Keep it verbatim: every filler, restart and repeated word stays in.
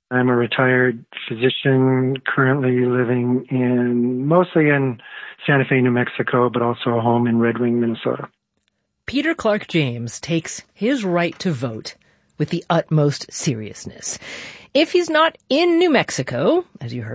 I'm a retired physician currently living in, mostly in Santa Fe, New Mexico, but also a home in Red Wing, Minnesota. Peter Clark James takes his right to vote with the utmost seriousness. If he's not in New Mexico, as you heard,